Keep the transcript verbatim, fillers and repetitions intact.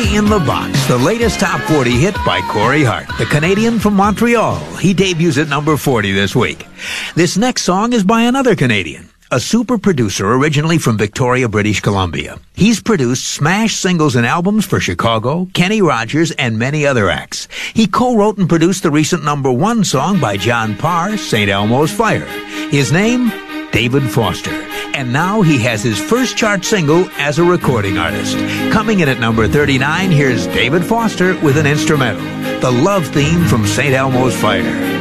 Whiskey in the Box, the latest top forty hit by Corey Hart, the Canadian from Montreal. He debuts at number forty this week. This next song is by another Canadian, a super producer originally from Victoria, British Columbia. He's produced smash singles and albums for Chicago, Kenny Rogers, and many other acts. He co-wrote and produced the recent number one song by John Parr, Saint Elmo's Fire. His name, David Foster. And now he has his first chart single as a recording artist. Coming in at number thirty-nine, here's David Foster with an instrumental, the love theme from Saint Elmo's Fire.